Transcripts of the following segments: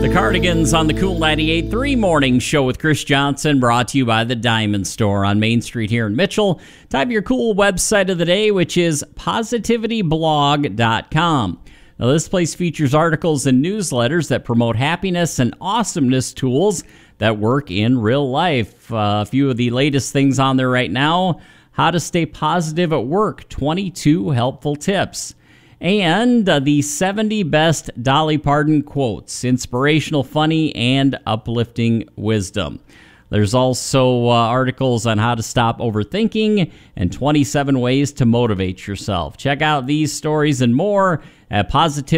The Cardigans on the Cool 98.3 Morning Show with Chris Johnson, brought to you by the Diamond Store on Main Street here in Mitchell. Time for your cool website of the day, which is positivityblog.com. Now, this place features articles and newsletters that promote happiness and awesomeness tools that work in real life. A few of the latest things on there right now: how to stay positive at work, 22 helpful tips. And the 70 best Dolly Parton quotes, inspirational, funny, and uplifting wisdom. There's also articles on how to stop overthinking and 27 ways to motivate yourself. Check out these stories and more at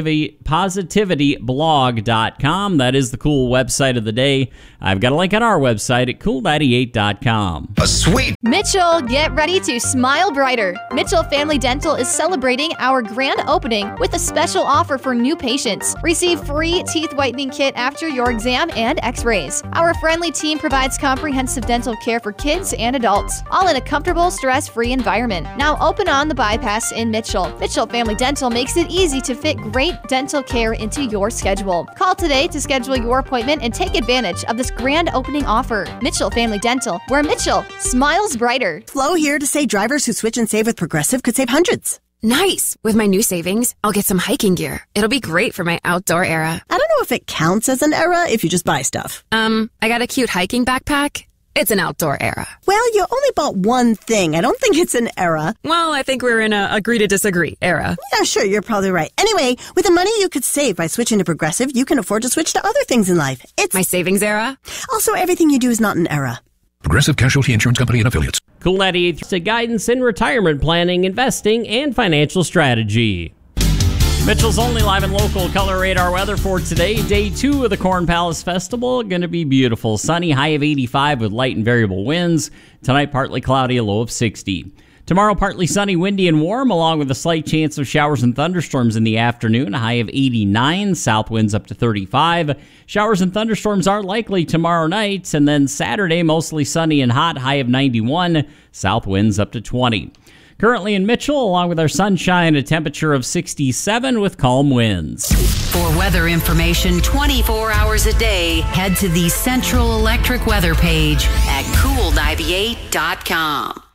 positivityblog.com. That is the cool website of the day. I've got a link on our website at cool98.com. Sweet! Mitchell, get ready to smile brighter. Mitchell Family Dental is celebrating our grand opening with a special offer for new patients. Receive free teeth whitening kit after your exam and x-rays. Our friendly team provides comprehensive dental care for kids and adults, all in a comfortable, stress-free environment. Now open on the bypass in Mitchell. Mitchell Family Dental makes it easy to fit great dental care into your schedule. Call today to schedule your appointment and take advantage of this grand opening offer. Mitchell Family Dental, where Mitchell smiles brighter. Flo here to say drivers who switch and save with Progressive could save hundreds. Nice! With my new savings, I'll get some hiking gear. It'll be great for my outdoor era. I don't know if it counts as an era if you just buy stuff. I got a cute hiking backpack. It's an outdoor era. Well, you only bought one thing. I don't think it's an era. Well, I think we're in a agree to disagree era. Yeah, sure, you're probably right. Anyway, with the money you could save by switching to Progressive, you can afford to switch to other things in life. It's my savings era. Also, everything you do is not an era. Progressive Casualty Insurance Company and Affiliates. Cool 98 guidance in retirement planning, investing, and financial strategy. Mitchell's only live and local color radar weather for today. Day 2 of the Corn Palace Festival. Going to be beautiful. Sunny, high of 85 with light and variable winds. Tonight, partly cloudy, a low of 60. Tomorrow, partly sunny, windy, and warm, along with a slight chance of showers and thunderstorms in the afternoon. A high of 89. South winds up to 35. Showers and thunderstorms are likely tomorrow night. And then Saturday, mostly sunny and hot. High of 91. South winds up to 20. Currently in Mitchell, along with our sunshine, a temperature of 67 with calm winds. For weather information 24 hours a day, head to the Central Electric weather page at cool98.com.